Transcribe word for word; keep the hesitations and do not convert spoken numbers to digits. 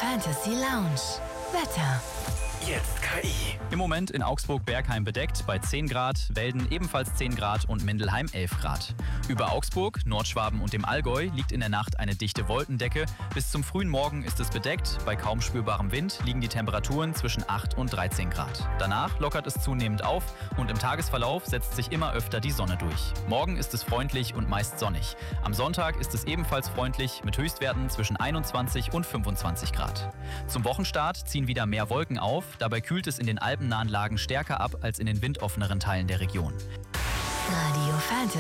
Fantasy Lounge. Wetter. Jetzt K I. Im Moment in Augsburg-Bergheim bedeckt bei zehn Grad, Welden ebenfalls zehn Grad und Mindelheim elf Grad. Über Augsburg, Nordschwaben und dem Allgäu liegt in der Nacht eine dichte Wolkendecke. Bis zum frühen Morgen ist es bedeckt. Bei kaum spürbarem Wind liegen die Temperaturen zwischen acht und dreizehn Grad. Danach lockert es zunehmend auf und im Tagesverlauf setzt sich immer öfter die Sonne durch. Morgen ist es freundlich und meist sonnig. Am Sonntag ist es ebenfalls freundlich mit Höchstwerten zwischen einundzwanzig und fünfundzwanzig Grad. Zum Wochenstart ziehen wieder mehr Wolken auf. Dabei kühlt es in den alpennahen Lagen stärker ab als in den windoffeneren Teilen der Region. Radio Fantasy.